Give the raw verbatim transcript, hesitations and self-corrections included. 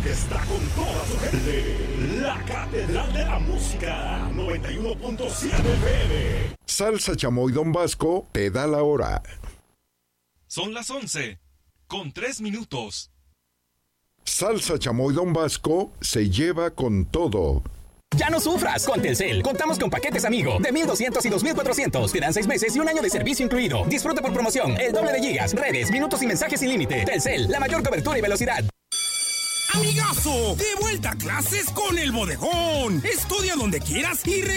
que está con toda su gente. La Catedral de la Música, noventa y uno punto siete F M. Salsa Chamoy Don Vasco te da la hora. Son las once, con tres minutos. Salsa Chamoy Don Vasco se lleva con todo. Ya no sufras, con Telcel contamos con paquetes amigo de mil doscientos y dos mil cuatrocientos. Te dan seis meses y un año de servicio incluido. Disfruta por promoción el doble de gigas, redes, minutos y mensajes sin límite. Telcel, la mayor cobertura y velocidad. Amigazo, de vuelta a clases con el Bodegón. Estudia donde quieras y